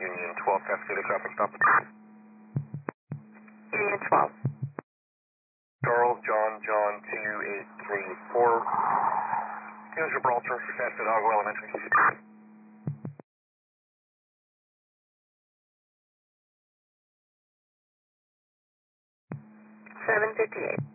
Union 12, Cascade traffic stop. Union 12. Charles, John 2834. Here's Gibraltar for Cascade Agua Elementary. 758.